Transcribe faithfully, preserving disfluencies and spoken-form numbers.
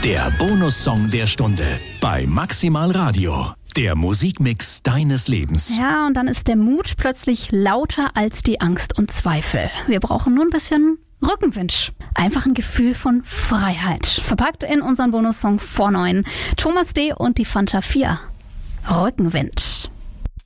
Der Bonussong der Stunde bei Maximal Radio. Der Musikmix deines Lebens. Ja, und dann ist der Mut plötzlich lauter als die Angst und Zweifel. Wir brauchen nur ein bisschen Rückenwind. Einfach ein Gefühl von Freiheit. Verpackt in unseren Bonussong vor neun. Thomas D. und die Fanta vier. Rückenwind.